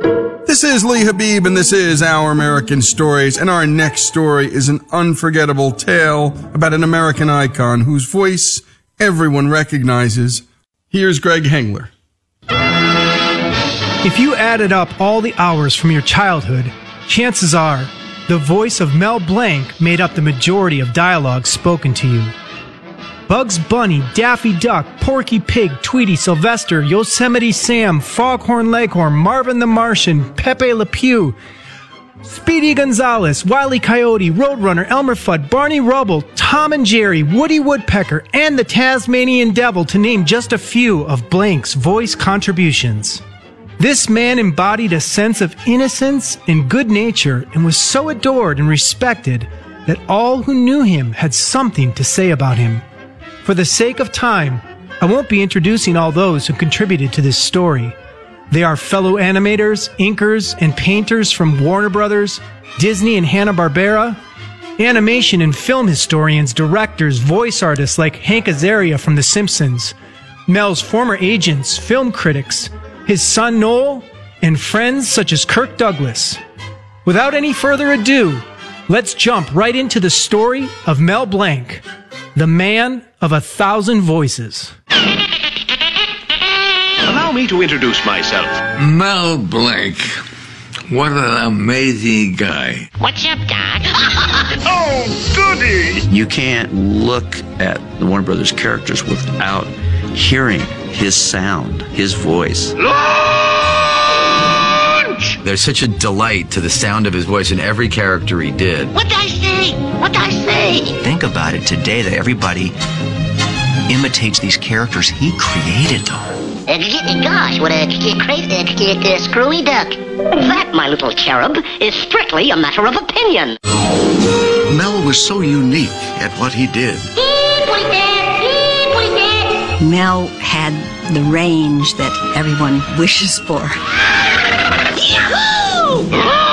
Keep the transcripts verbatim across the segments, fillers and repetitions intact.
This is Lee Habib, and this is Our American Stories, and our next story is an unforgettable tale about an American icon whose voice everyone recognizes. Here's Greg Hengler. If you added up all the hours from your childhood, chances are the voice of Mel Blanc made up the majority of dialogue spoken to you. Bugs Bunny, Daffy Duck, Porky Pig, Tweety, Sylvester, Yosemite Sam, Foghorn Leghorn, Marvin the Martian, Pepe Le Pew, Speedy Gonzales, Wile E. Coyote, Roadrunner, Elmer Fudd, Barney Rubble, Tom and Jerry, Woody Woodpecker, and the Tasmanian Devil, to name just a few of Blanc's voice contributions. This man embodied a sense of innocence and good nature and was so adored and respected that all who knew him had something to say about him. For the sake of time, I won't be introducing all those who contributed to this story. They are fellow animators, inkers, and painters from Warner Brothers, Disney, and Hanna-Barbera, animation and film historians, directors, voice artists like Hank Azaria from The Simpsons, Mel's former agents, film critics, his son Noel, and friends such as Kirk Douglas. Without any further ado, let's jump right into the story of Mel Blanc, the man of a thousand voices. Allow me to introduce myself. Mel Blanc. What an amazing guy. What's up, Doc? Oh, goody! You can't look at the Warner Brothers characters without hearing his sound, his voice. Lunch! There's such a delight to the sound of his voice in every character he did. What'd I say? What'd I say? Think about it today that everybody imitates these characters he created, though. Uh, gosh, what a crazy, uh, screwy duck. That, my little cherub, is strictly a matter of opinion. Mel was so unique at what he did. Mel had the range that everyone wishes for. Yahoo!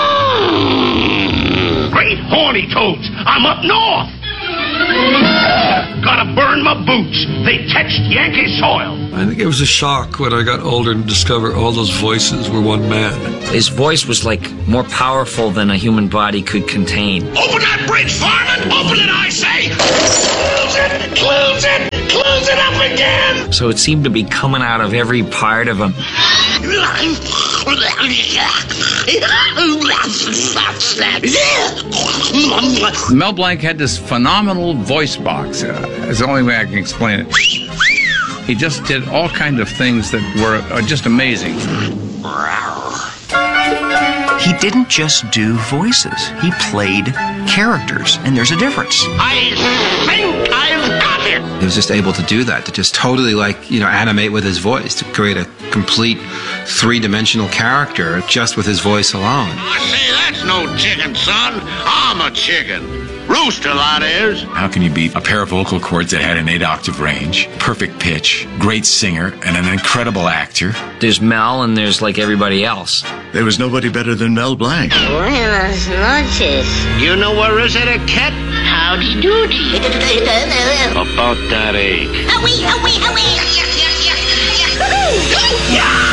Great horny toads! I'm up north! Gotta burn my boots. They touched Yankee soil. I think it was a shock when I got older and discovered all those voices were one man. His voice was like more powerful than a human body could contain. Open that bridge, Farman! Open it, I say! Close it! Close it! Close it up again! So it seemed to be coming out of every part of him. Mel Blanc had this phenomenal voice box. Uh, it's the only way I can explain it. He just did all kinds of things that were uh, just amazing. He didn't just do voices. He played characters, and there's a difference. I think I've got it! He was just able to do that, to just totally, like, you know, animate with his voice, to create a complete three-dimensional character just with his voice alone. I say, that's no chicken, son. I'm a chicken. Rooster, that is. How can you beat a pair of vocal cords that had an eight-octave range, perfect pitch, great singer, and an incredible actor? There's Mel, and there's like everybody else. There was nobody better than Mel Blanc. Buenas noches. You know where is it, a cat? Howdy doody. About that egg. Howee, howee, howee. Yes, yes, yes, yes. Woohoo! Yeah!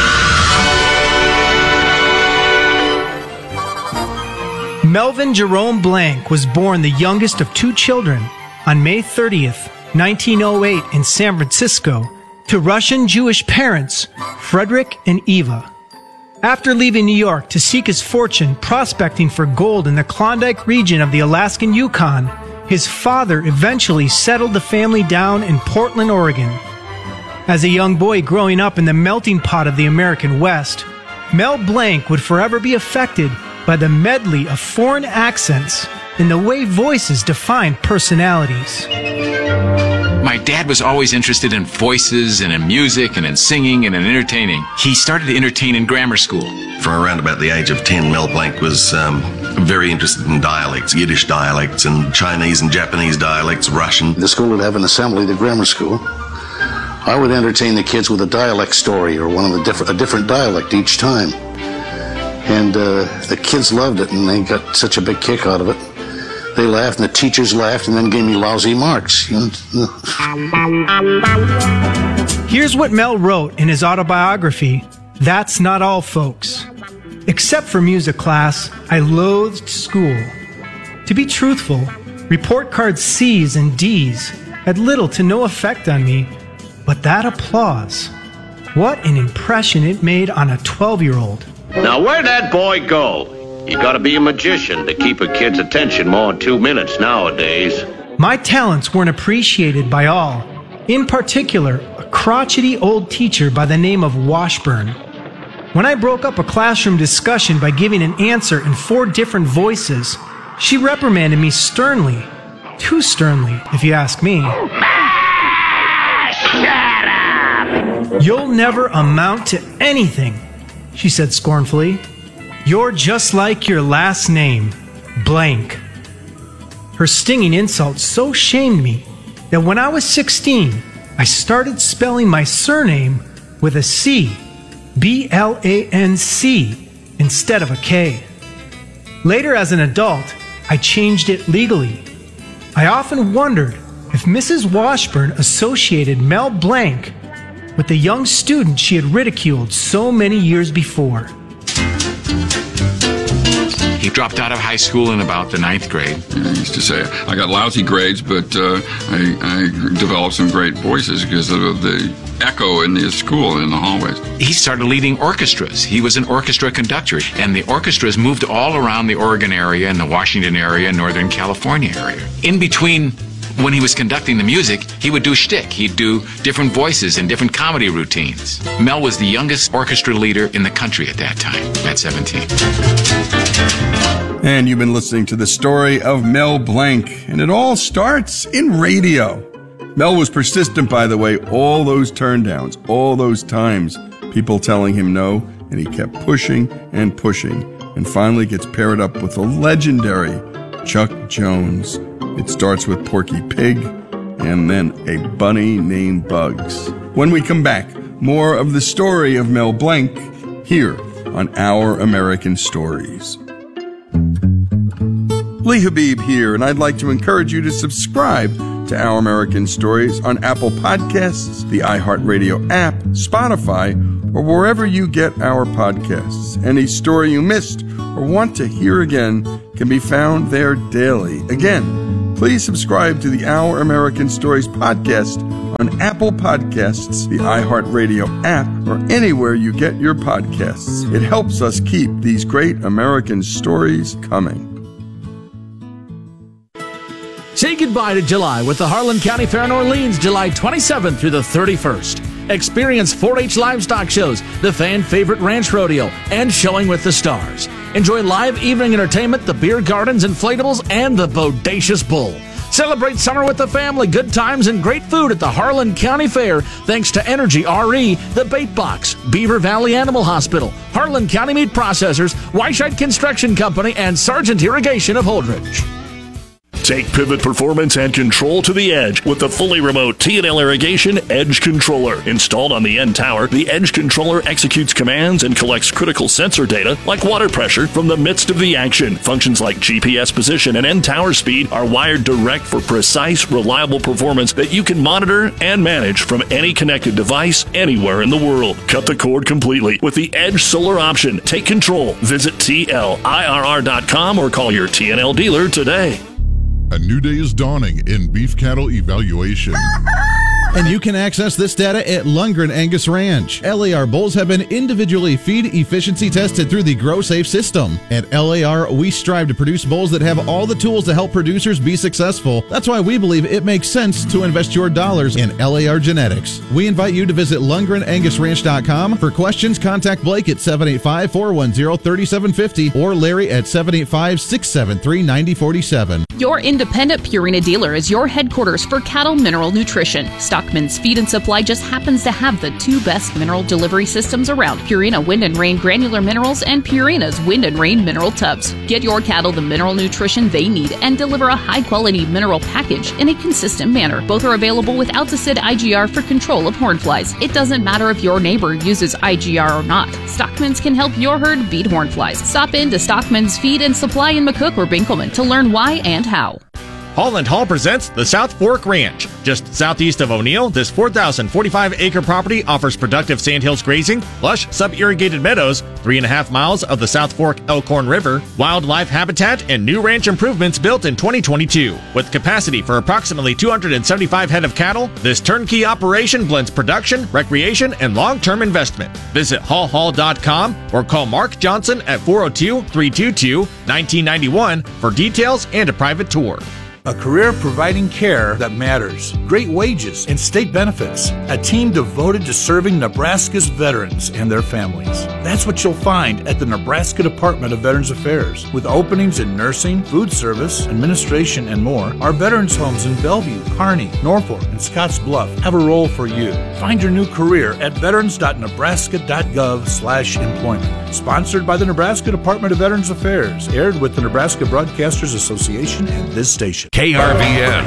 Melvin Jerome Blanc was born the youngest of two children on May thirtieth, nineteen oh eight in San Francisco to Russian Jewish parents, Frederick and Eva. After leaving New York to seek his fortune prospecting for gold in the Klondike region of the Alaskan Yukon, his father eventually settled the family down in Portland, Oregon. As a young boy growing up in the melting pot of the American West, Mel Blanc would forever be affected by the medley of foreign accents and the way voices define personalities. My dad was always interested in voices and in music and in singing and in entertaining. He started to entertain in grammar school. For around about the age of ten, Mel Blanc was um, very interested in dialects, Yiddish dialects and Chinese and Japanese dialects, Russian. The school would have an assembly, the grammar school. I would entertain the kids with a dialect story or one of the different, a different dialect each time. And uh, the kids loved it, and they got such a big kick out of it. They laughed, and the teachers laughed, and then gave me lousy marks. You know? Here's what Mel wrote in his autobiography, That's Not All, Folks. Except for music class, I loathed school. To be truthful, report card C's and D's had little to no effect on me, but that applause, what an impression it made on a twelve-year-old. Now, where'd that boy go? You gotta be a magician to keep a kid's attention more than two minutes nowadays. My talents weren't appreciated by all. In particular, a crotchety old teacher by the name of Washburn. When I broke up a classroom discussion by giving an answer in four different voices, she reprimanded me sternly. Too sternly, if you ask me. Shut up! You'll never amount to anything, she said scornfully. You're just like your last name, blank. Her stinging insult so shamed me that when I was sixteen, I started spelling my surname with a C, B L A N C, instead of a K. Later as an adult, I changed it legally. I often wondered if Missus Washburn associated Mel Blanc with the young student she had ridiculed so many years before. He dropped out of high school in about the ninth grade. Yeah, I used to say, I got lousy grades, but uh, I, I developed some great voices because of the echo in the school in the hallways. He started leading orchestras. He was an orchestra conductor, and the orchestras moved all around the Oregon area and the Washington area and Northern California area. In between, when he was conducting the music, he would do shtick. He'd do different voices and different comedy routines. Mel was the youngest orchestra leader in the country at that time, at seventeen. And you've been listening to the story of Mel Blanc, and it all starts in radio. Mel was persistent, by the way, all those turndowns, all those times, people telling him no, and he kept pushing and pushing, and finally gets paired up with the legendary Chuck Jones. It starts with Porky Pig, and then a bunny named Bugs. When we come back, more of the story of Mel Blanc here on Our American Stories. Lee Habib here, and I'd like to encourage you to subscribe to Our American Stories on Apple Podcasts, the iHeartRadio app, Spotify, or wherever you get our podcasts. Any story you missed or want to hear again can be found there daily. Again, please subscribe to the Our American Stories podcast on Apple Podcasts, the iHeartRadio app, or anywhere you get your podcasts. It helps us keep these great American stories coming. Say goodbye to July with the Harlan County Fair in Orleans, July twenty-seventh through the thirty-first. Experience four H livestock shows, the fan favorite ranch rodeo, and Showing with the Stars. Enjoy live evening entertainment, the beer gardens, inflatables, and the Bodacious Bull. Celebrate summer with the family, good times, and great food at the Harlan County Fair thanks to Energy R E, The Bait Box, Beaver Valley Animal Hospital, Harlan County Meat Processors, Weishite Construction Company, and Sargent Irrigation of Holdridge. Take pivot performance and control to the edge with the fully remote T and L Irrigation Edge Controller. Installed on the end tower, the Edge Controller executes commands and collects critical sensor data like water pressure from the midst of the action. Functions like G P S position and end tower speed are wired direct for precise, reliable performance that you can monitor and manage from any connected device anywhere in the world. Cut the cord completely with the Edge Solar option. Take control. Visit T L I R R dot com or call your T and L dealer today. A new day is dawning in beef cattle evaluation. And you can access this data at Lundgren Angus Ranch. L A R bulls have been individually feed efficiency tested through the GrowSafe system. At L A R, we strive to produce bulls that have all the tools to help producers be successful. That's why we believe it makes sense to invest your dollars in L A R genetics. We invite you to visit Lundgren Angus Ranch dot com. For questions, contact Blake at seven eight five, four one zero, three seven five zero or Larry at seven eight five, six seven three, nine zero four seven. Your independent Purina dealer is your headquarters for cattle mineral nutrition. Stockman's Feed and Supply just happens to have the two best mineral delivery systems around, Purina Wind and Rain Granular Minerals and Purina's Wind and Rain Mineral Tubs. Get your cattle the mineral nutrition they need and deliver a high-quality mineral package in a consistent manner. Both are available with Alticid I G R for control of hornflies. It doesn't matter if your neighbor uses I G R or not. Stockman's can help your herd beat hornflies. Stop in to Stockman's Feed and Supply in McCook or Binkelman to learn why and how. Holland Hall presents the South Fork Ranch. Just southeast of O'Neill, this four thousand forty-five acre property offers productive sandhills grazing, lush sub-irrigated meadows, three and a half miles of the South Fork Elkhorn River, wildlife habitat, and new ranch improvements built in twenty twenty-two. With capacity for approximately two hundred seventy-five head of cattle, this turnkey operation blends production, recreation, and long-term investment. Visit hall hall dot com or call Mark Johnson at four oh two, three two two, one nine nine one for details and a private tour. A career providing care that matters, great wages, and state benefits. A team devoted to serving Nebraska's veterans and their families. That's what you'll find at the Nebraska Department of Veterans Affairs. With openings in nursing, food service, administration, and more, our veterans homes in Bellevue, Kearney, Norfolk, and Scotts Bluff have a role for you. Find your new career at veterans dot nebraska dot gov slash employment. Sponsored by the Nebraska Department of Veterans Affairs. Aired with the Nebraska Broadcasters Association and this station. K R V N.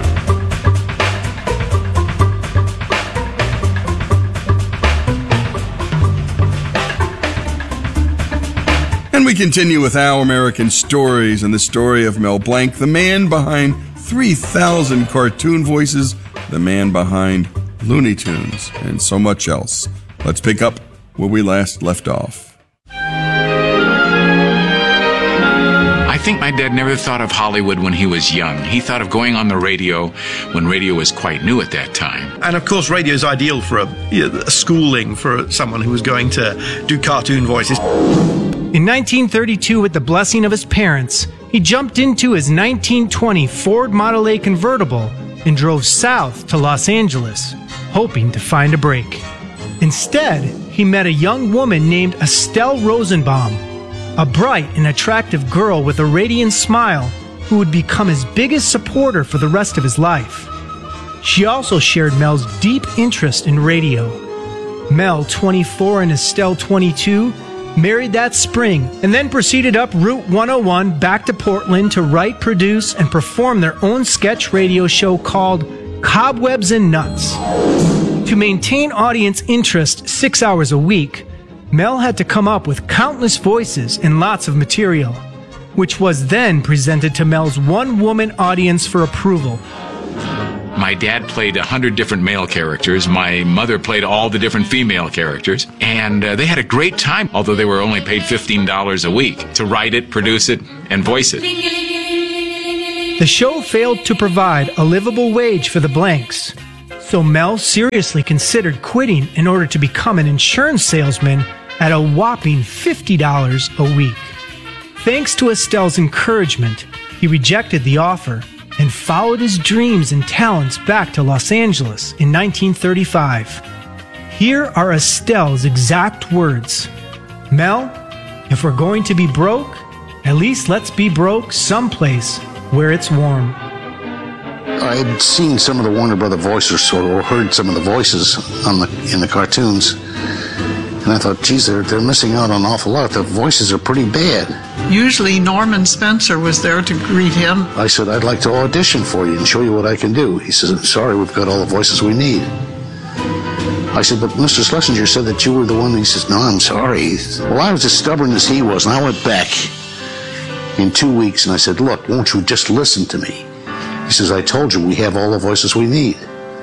And we continue with Our American Stories and the story of Mel Blanc, the man behind three thousand cartoon voices, the man behind Looney Tunes, and so much else. Let's pick up where we last left off. I think my dad never thought of Hollywood when he was young. He thought of going on the radio when radio was quite new at that time. And of course, radio is ideal for a, you know, a schooling for someone who was going to do cartoon voices. In nineteen thirty-two, with the blessing of his parents, he jumped into his nineteen twenty Ford Model A convertible and drove south to Los Angeles, hoping to find a break. Instead, he met a young woman named Estelle Rosenbaum, a bright and attractive girl with a radiant smile who would become his biggest supporter for the rest of his life. She also shared Mel's deep interest in radio. Mel, twenty-four, and Estelle, twenty-two, married that spring and then proceeded up Route one oh one back to Portland to write, produce, and perform their own sketch radio show called Cobwebs and Nuts. To maintain audience interest six hours a week, Mel had to come up with countless voices and lots of material, which was then presented to Mel's one-woman audience for approval. My dad played a hundred different male characters. My mother played all the different female characters. And uh, they had a great time, although they were only paid fifteen dollars a week to write it, produce it, and voice it. The show failed to provide a livable wage for the Blanks, so Mel seriously considered quitting in order to become an insurance salesman at a whopping fifty dollars a week. Thanks to Estelle's encouragement, he rejected the offer and followed his dreams and talents back to Los Angeles in nineteen thirty-five. Here are Estelle's exact words. Mel, if we're going to be broke, at least let's be broke someplace where it's warm. I had seen some of the Warner Brother voices or heard some of the voices on the in the cartoons, and I thought, geez, they're, they're missing out on an awful lot. The voices are pretty bad. Usually Norman Spencer was there to greet him. I said, I'd like to audition for you and show you what I can do. He says, sorry, we've got all the voices we need. I said, but Mister Schlesinger said that you were the one. He says, no, I'm sorry. Well, I was as stubborn as he was, and I went back in two weeks, and I said, look, won't you just listen to me? He says, I told you we have all the voices we need.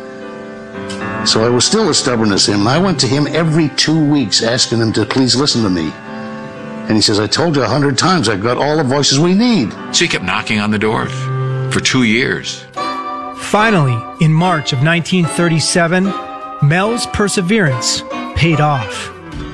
So I was still as stubborn as him, and I went to him every two weeks asking him to please listen to me. And he says, I told you a hundred times I've got all the voices we need. So he kept knocking on the door for two years. Finally, in March of nineteen thirty-seven, Mel's perseverance paid off.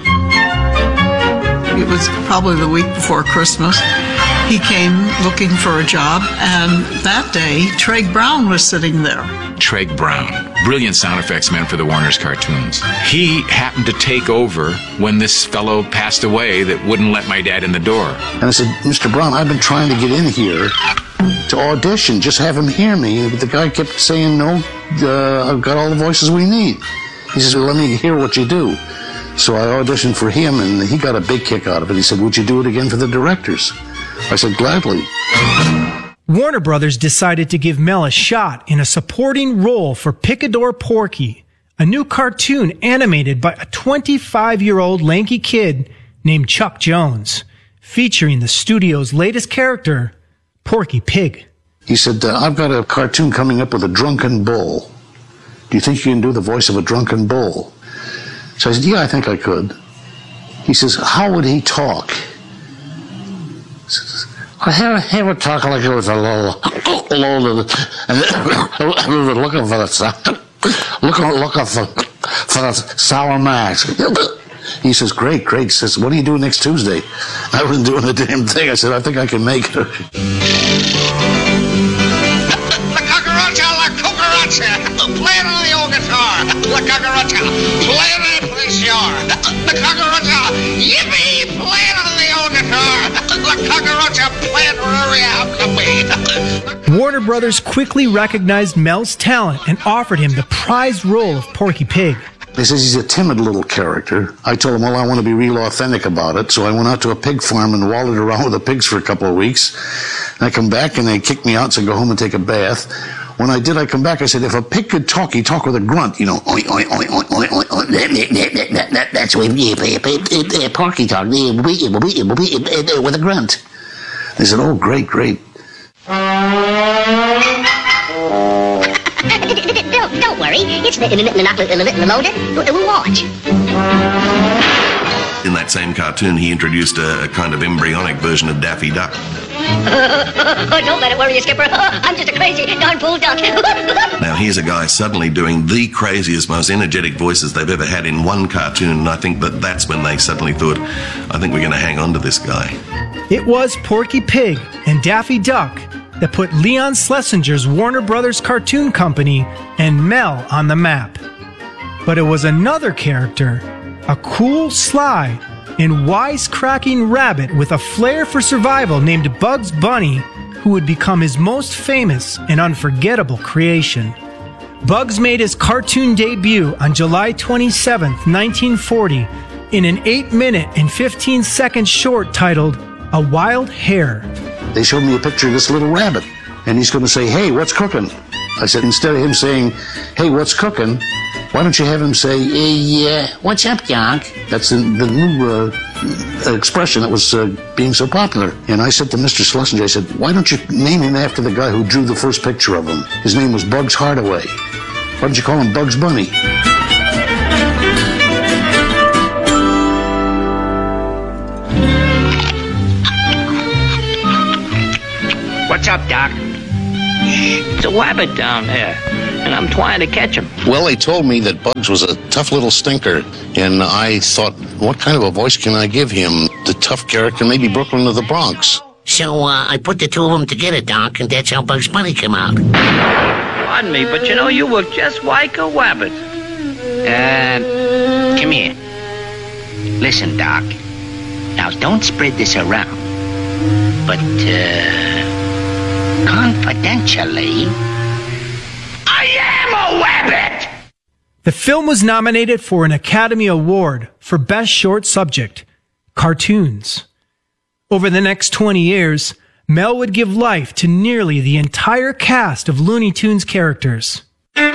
It was probably the week before Christmas. He came looking for a job, and that day, Treg Brown was sitting there. Treg Brown, brilliant sound effects man for the Warner's cartoons. He happened to take over when this fellow passed away that wouldn't let my dad in the door. And I said, Mister Brown, I've been trying to get in here to audition, just have him hear me. But the guy kept saying, no, uh, I've got all the voices we need. He says, well, let me hear what you do. So I auditioned for him, and he got a big kick out of it. He said, would you do it again for the directors? I said, gladly. Warner Brothers decided to give Mel a shot in a supporting role for Picador Porky, a new cartoon animated by a twenty-five-year-old lanky kid named Chuck Jones, featuring the studio's latest character, Porky Pig. He said, uh, I've got a cartoon coming up with a drunken bull. Do you think you can do the voice of a drunken bull? So I said, yeah, I think I could. He says, how would he talk? He says, I he would talk like he was a little, a little, and looking for the, looking, looking for, for the sour mask. He says, great, great. He says, what do you do next Tuesday? I wasn't doing the damn thing. I said, I think I can make it. Play it on the old guitar. La cucaracha. Play it on the shore. The cucaracha. Yippee. Play it on the old guitar. La cucaracha. Play it wherever you Warner Brothers quickly recognized Mel's talent and offered him the prized role of Porky Pig. He says he's a timid little character. I told him, well, I want to be real authentic about it. So I went out to a pig farm and wallowed around with the pigs for a couple of weeks. And I come back and they kicked me out, so I go home and take a bath. When I did, I come back, I said, if a pig could talk, he'd talk with a grunt, you know. Oink, oink, oink, oink, oink, oink, oink. That, that, that, that, that's what Porky talk, with a grunt. They said, oh, great, great. don't, don't worry, it's not loaded. We'll watch. In that same cartoon, he introduced a, a kind of embryonic version of Daffy Duck. Don't let it worry you, Skipper. I'm just a crazy darn fool duck. Now, here's a guy suddenly doing the craziest, most energetic voices they've ever had in one cartoon, and I think that that's when they suddenly thought, I think we're going to hang on to this guy. It was Porky Pig and Daffy Duck that put Leon Schlesinger's Warner Brothers Cartoon Company and Mel on the map. But it was another character, a cool, sly, and wisecracking rabbit with a flair for survival named Bugs Bunny, who would become his most famous and unforgettable creation. Bugs made his cartoon debut on July twenty-seventh, nineteen forty, in an eight minute and fifteen second short titled A Wild Hare. They showed me a picture of this little rabbit, and he's going to say, hey, what's cooking? I said, instead of him saying, hey, what's cooking, why don't you have him say, hey, uh, what's up, Doc? That's the, the new uh, expression that was uh, being so popular. And I said to Mister Schlesinger, I said, why don't you name him after the guy who drew the first picture of him? His name was Bugs Hardaway. Why don't you call him Bugs Bunny? What's up, Doc? There's a rabbit down there, and I'm trying to catch him. Well, they told me that Bugs was a tough little stinker, and I thought, what kind of a voice can I give him? The tough character, maybe Brooklyn or the Bronx. So uh, I put the two of them together, Doc, and that's how Bugs Bunny came out. Pardon me, but you know, you look just like a rabbit. Uh, come here. Listen, Doc. Now, don't spread this around. But, uh, confidentially, I am a rabbit! The film was nominated for an Academy Award for Best Short Subject, Cartoons. Over the next twenty years, Mel would give life to nearly the entire cast of Looney Tunes characters.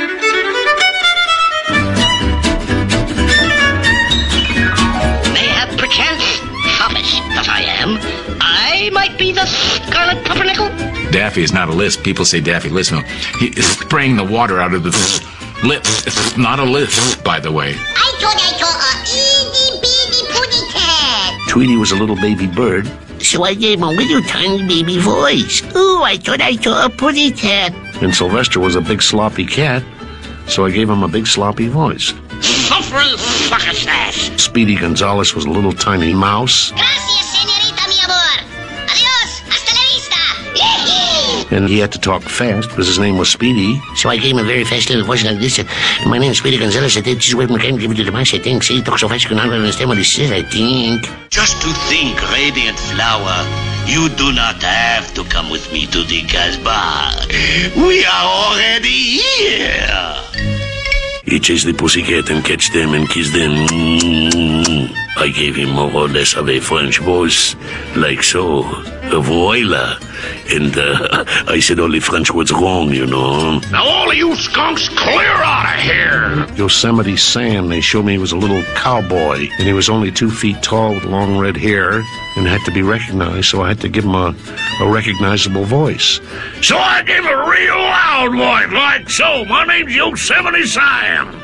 Mayhap perchance, foppish that I am, I might be the Scarlet Pumpernickel. Daffy is not a lisp. People say Daffy lisp. No, he is spraying the water out of the lips. It's not a lisp, by the way. I thought I saw a itty bitty putty cat. Tweety was a little baby bird. So I gave him a little tiny baby voice. Ooh, I thought I saw a putty cat. And Sylvester was a big sloppy cat, so I gave him a big sloppy voice. Suffering suckasass. Speedy Gonzales was a little tiny mouse. Gracias, señorita, mi amor. Adios, hasta la vista. Yee-hee. And he had to talk fast because his name was Speedy. So I gave him a very fast little voice like this. My name is Speedy Gonzales. I did just wait my time to give it to the mouse, I think. See, he talks so fast you can hardly understand what he says, I think. Just to think, Radiant Flower, you do not have to come with me to the Casbah. We are already here. He chased the pussycat and catch them and kiss them. I gave him more or less of a French voice, like so, voila. And uh, I said all the French words wrong, you know. Now all of you skunks, clear out of here! Yosemite Sam, they showed me he was a little cowboy, and he was only two feet tall with long red hair, and had to be recognized, so I had to give him a, a recognizable voice. So I gave a real loud voice, like so. My name's Yosemite Sam.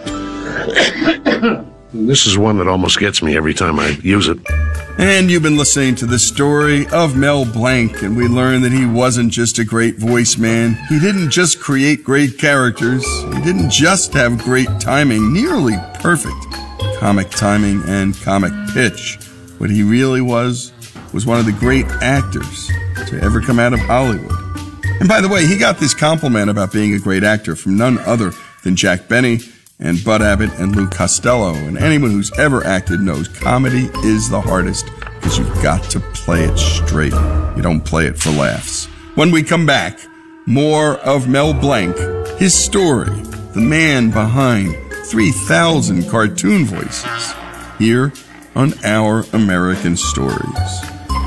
This is one that almost gets me every time I use it. And you've been listening to the story of Mel Blanc, and we learned that he wasn't just a great voice man. He didn't just create great characters. He didn't just have great timing, nearly perfect comic timing and comic pitch. What he really was, was one of the great actors to ever come out of Hollywood. And by the way, he got this compliment about being a great actor from none other than Jack Benny and Bud Abbott and Lou Costello. And anyone who's ever acted knows comedy is the hardest because you've got to play it straight. You don't play it for laughs. When we come back, more of Mel Blanc, his story, the man behind three thousand cartoon voices, here on Our American Stories.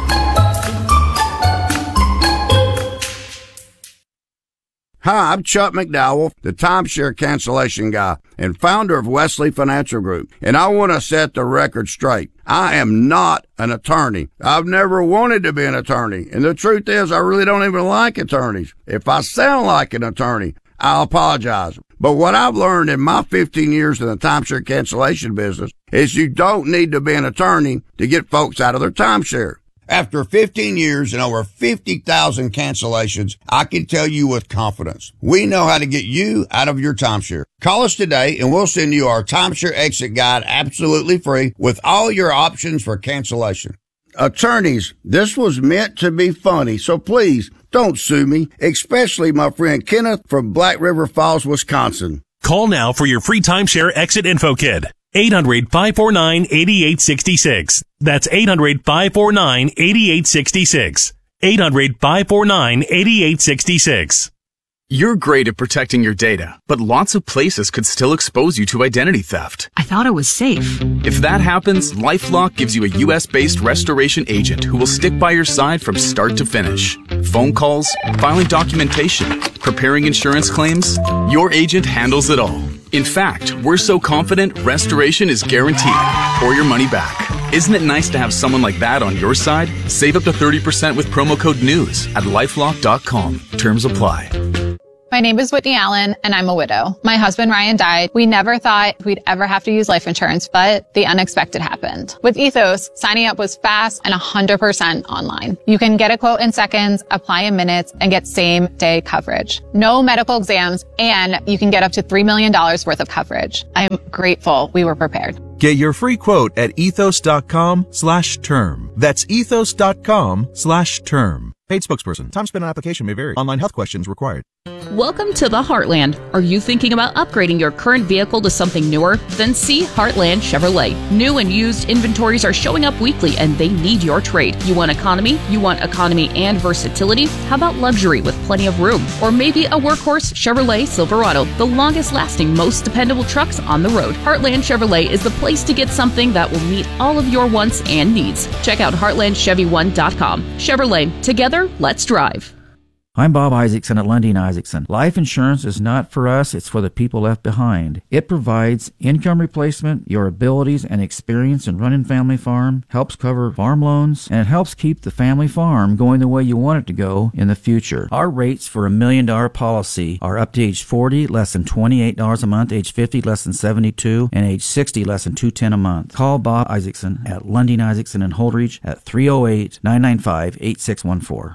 Hi, I'm Chuck McDowell, the timeshare cancellation guy and founder of Wesley Financial Group, and I want to set the record straight. I am not an attorney. I've never wanted to be an attorney, and the truth is I really don't even like attorneys. If I sound like an attorney, I'll apologize. But what I've learned in my fifteen years in the timeshare cancellation business is you don't need to be an attorney to get folks out of their timeshare. After fifteen years and over fifty thousand cancellations, I can tell you with confidence, we know how to get you out of your timeshare. Call us today and we'll send you our timeshare exit guide absolutely free with all your options for cancellation. Attorneys, this was meant to be funny, so please don't sue me, especially my friend Kenneth from Black River Falls, Wisconsin. Call now for your free timeshare exit info kit. eight hundred, five four nine, eight eight six six. That's eight hundred, five four nine, eight eight six six. eight hundred, five four nine, eight eight six six. You're great at protecting your data, but lots of places could still expose you to identity theft. I thought it was safe. If that happens, LifeLock gives you a U S-based restoration agent who will stick by your side from start to finish. Phone calls, filing documentation, preparing insurance claims, your agent handles it all. In fact, we're so confident restoration is guaranteed or your money back. Isn't it nice to have someone like that on your side? Save up to thirty percent with promo code NEWS at lifelock dot com. Terms apply. My name is Whitney Allen, and I'm a widow. My husband, Ryan, died. We never thought we'd ever have to use life insurance, but the unexpected happened. With Ethos, signing up was fast and one hundred percent online. You can get a quote in seconds, apply in minutes, and get same-day coverage. No medical exams, and you can get up to three million dollars worth of coverage. I'm grateful we were prepared. Get your free quote at ethos.com slash term. That's ethos.com slash term. Paid spokesperson. Time spent on application may vary. Online health questions required. Welcome to the Heartland. Are you thinking about upgrading your current vehicle to something newer? Then see Heartland Chevrolet. New and used inventories are showing up weekly and they need your trade. You want economy? You want economy and versatility? How about luxury with plenty of room? Or maybe a workhorse Chevrolet Silverado, the longest lasting, most dependable trucks on the road. Heartland Chevrolet is the place to get something that will meet all of your wants and needs. Check out heartland chevy one dot com. Chevrolet, together, let's drive. I'm Bob Isaacson at Lundin Isaacson. Life insurance is not for us, it's for the people left behind. It provides income replacement, your abilities and experience in running family farm, helps cover farm loans, and it helps keep the family farm going the way you want it to go in the future. Our rates for a million dollar policy are up to age forty, less than twenty-eight dollars a month, age fifty, less than seventy-two dollars, and age sixty, less than two hundred ten dollars a month. Call Bob Isaacson at Lundin Isaacson in Holdridge at three oh eight, nine nine five, eight six one four.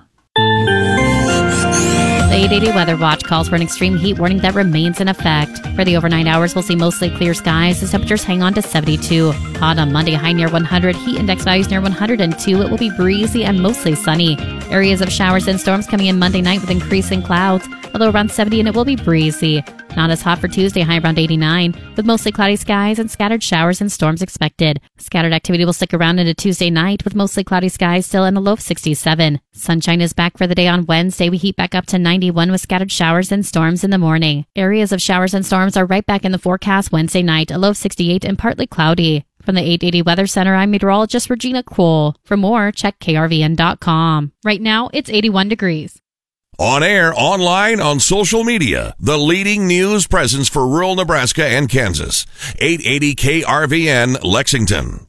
The eight eighty Weather Watch calls for an extreme heat warning that remains in effect. For the overnight hours, we'll see mostly clear skies as temperatures hang on to seventy-two. Hot on Monday, high near one hundred. Heat index values near one hundred two. It will be breezy and mostly sunny. Areas of showers and storms coming in Monday night with increasing clouds, although around seventy, and it will be breezy. Not as hot for Tuesday, high around eighty-nine, with mostly cloudy skies and scattered showers and storms expected. Scattered activity will stick around into Tuesday night with mostly cloudy skies still and a low of sixty-seven. Sunshine is back for the day on Wednesday. We heat back up to ninety-one with scattered showers and storms in the morning. Areas of showers and storms are right back in the forecast Wednesday night, a low of sixty-eight and partly cloudy. From the eight eighty Weather Center, I'm meteorologist Regina Cole. For more, check K R V N dot com. Right now, it's eighty-one degrees. On air, online, on social media, the leading news presence for rural Nebraska and Kansas. eight eighty K R V N, Lexington.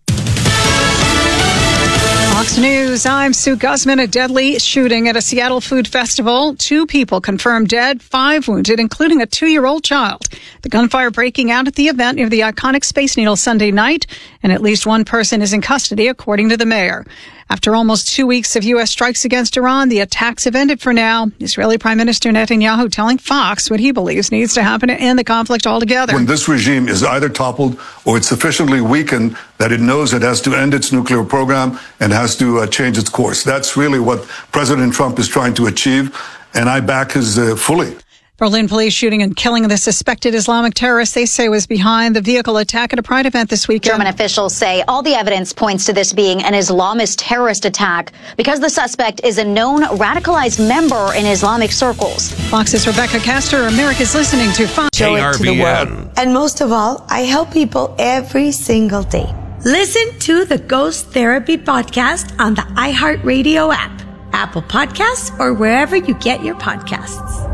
Fox News, I'm Sue Guzman. A deadly shooting at a Seattle food festival. Two people confirmed dead, five wounded, including a two-year-old child. The gunfire breaking out at the event near the iconic Space Needle Sunday night, and at least one person is in custody, according to the mayor. After almost two weeks of U S strikes against Iran, the attacks have ended for now. Israeli Prime Minister Netanyahu telling Fox what he believes needs to happen to end the conflict altogether. When this regime is either toppled or it's sufficiently weakened that it knows it has to end its nuclear program and has to uh, change its course. That's really what President Trump is trying to achieve, and I back his uh, fully. Berlin police shooting and killing the suspected Islamic terrorist they say was behind the vehicle attack at a Pride event this weekend. German officials say all the evidence points to this being an Islamist terrorist attack because the suspect is a known radicalized member in Islamic circles. Fox's Rebecca Castor, America's listening to Fox. Show it to the world. And most of all, I help people every single day. Listen to the Ghost Therapy Podcast on the iHeartRadio app, Apple Podcasts, or wherever you get your podcasts.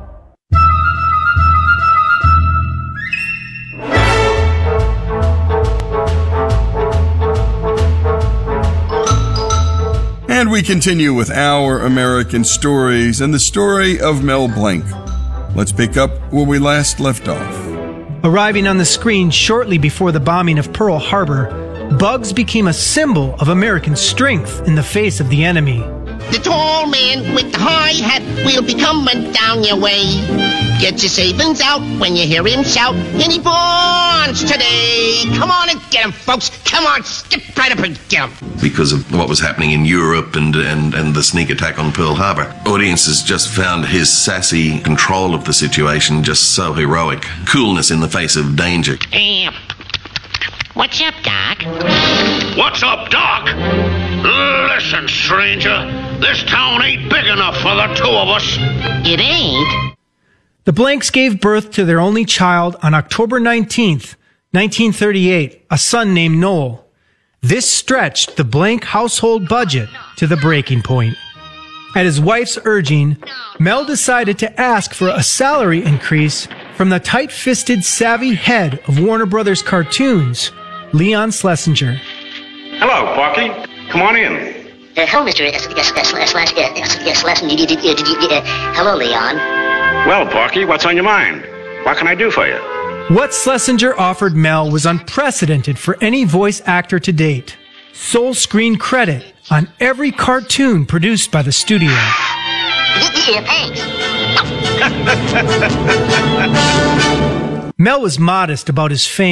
And we continue with Our American Stories and the story of Mel Blanc. Let's pick up where we last left off. Arriving on the screen shortly before the bombing of Pearl Harbor, Bugs became a symbol of American strength in the face of the enemy. The tall man with the high hat will be coming down your way. Get your savings out when you hear him shout, any bonds today. Come on and get him, folks. Come on, skip right up and get him. Because of what was happening in Europe and, and, and the sneak attack on Pearl Harbor, audiences just found his sassy control of the situation just so heroic. Coolness in the face of danger. Hey, what's up, Doc? What's up, Doc? Listen, stranger, this town ain't big enough for the two of us. It ain't? The Blanks gave birth to their only child on October nineteenth, nineteen thirty-eight, a son named Noel. This stretched the Blank household budget to the breaking point. At his wife's urging, Mel decided to ask for a salary increase from the tight-fisted, savvy head of Warner Brothers Cartoons, Leon Schlesinger. Hello, Porky. Come on in. Uh, hello, Mister S- S- S- S- S- S- Schlesinger. Hello, Leon. Well, Porky, what's on your mind? What can I do for you? What Schlesinger offered Mel was unprecedented for any voice actor to date. Sole screen credit on every cartoon produced by the studio. Yeah, thanks. Mel was modest about his fame.